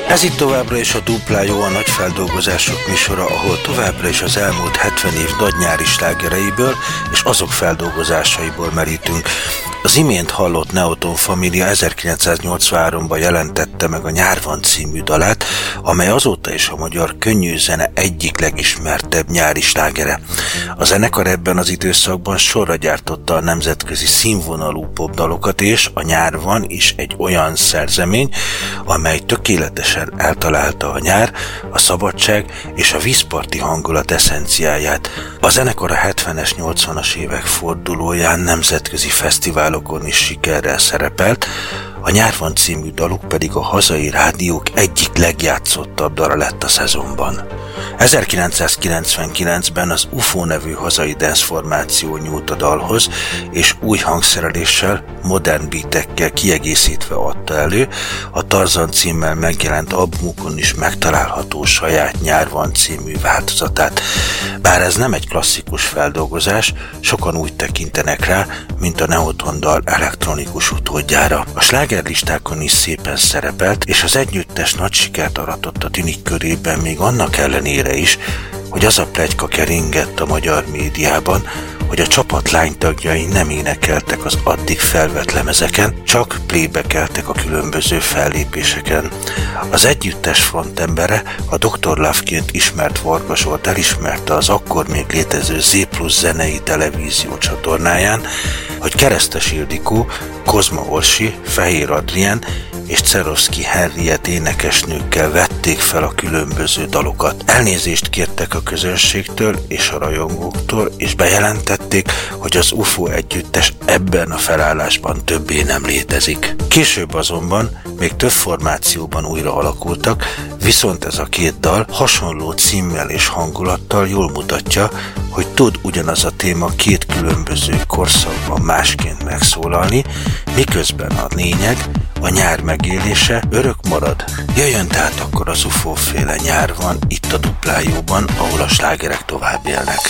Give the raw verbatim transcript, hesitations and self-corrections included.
Ez itt továbbra is a Dupla Jó, a nagy feldolgozások műsora, ahol továbbra is az elmúlt hetven év nagy nyári slágereiből és azok feldolgozásaiból merítünk. Az imént hallott Neoton Família ezerkilencszáznyolcvanháromban jelentette meg a Nyár van című dalát, amely azóta is a magyar könnyűzene egyik legismertebb nyári slágere. A zenekar ebben az időszakban sorra gyártotta a nemzetközi színvonalú popdalokat, és a Nyár van is egy olyan szerzemény, amely tökéletesen eltalálta a nyár, a szabadság és a vízparti hangulat eszenciáját. A zenekar a hetvenes, nyolcvanas évek fordulóján nemzetközi fesztiválokon is sikerrel szerepelt, a Nyár van című daluk pedig a hazai rádiók egyik legjátszottabb dala lett a szezonban. ezerkilencszázkilencvenkilencben az u f o nevű hazai dance formáció nyúlt a dalhoz, és új hangszereléssel, modern beatekkel kiegészítve adta elő a Tarzan címmel megjelent albumukon is megtalálható saját Nyár van című változatát. Bár ez nem egy klasszikus feldolgozás, sokan úgy tekintenek rá, mint a Neoton dal elektronikus utódjára. A slágerlistákon is szépen szerepelt, és az együttes nagy sikert aratott a tünik körében, még annak ellenére is, hogy az a pletyka keringett a magyar médiában, hogy a csapat lánytagjai nem énekeltek az addig felvett lemezeken, csak playback-eltek a különböző fellépéseken. Az együttes frontembere, a doktor Love-ként ismert Varga Zsolt elismerte az akkor még létező Zé Plusz zenei televízió csatornáján, hogy Keresztes Ildikó, Kozma Orsi, Fehér Adrien és Czerovszky Henriett énekesnőkkel vették fel a különböző dalokat. Elnézést kértek a közönségtől és a rajongóktól, és bejelentették, hogy az u f o együttes ebben a felállásban többé nem létezik. Később azonban még több formációban újra alakultak, viszont ez a két dal hasonló címmel és hangulattal jól mutatja, hogy tud ugyanaz a téma két különböző korszakban másként megszólalni, miközben a lényeg, a nyár megélése örök marad. Jöjjön tehát akkor az u f o féle Nyár van itt a Dupla Jóban, ahol a slágerek tovább élnek.